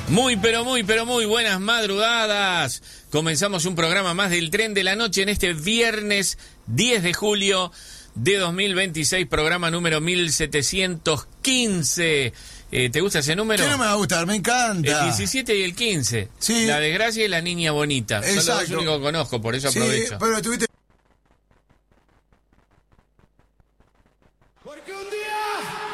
Muy, pero muy buenas madrugadas. Comenzamos un programa más del Tren de la Noche en este viernes 10 de julio de 2026, programa número 1715. ¿Te gusta ese número? ¿Qué no me va a gustar? Me encanta. El 17 y el 15. Sí. La desgracia y la niña bonita. Exacto. Son los dos únicos que conozco, por eso Sí, aprovecho. pero tuviste